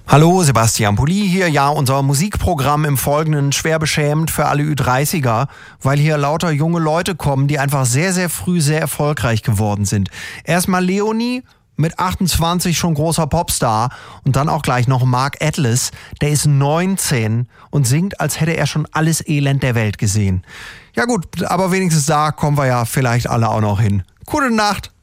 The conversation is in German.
Hallo, Sebastian Pulli hier. Ja, unser Musikprogramm im Folgenden schwer beschämend für alle Ü30er, weil hier lauter junge Leute kommen, die einfach sehr, sehr früh sehr erfolgreich geworden sind. Erstmal Leonie, mit 28 schon großer Popstar, und dann auch gleich noch Mark Atlas, der ist 19 und singt, als hätte er schon alles Elend der Welt gesehen. Ja gut, aber wenigstens da kommen wir ja vielleicht alle auch noch hin. Gute Nacht.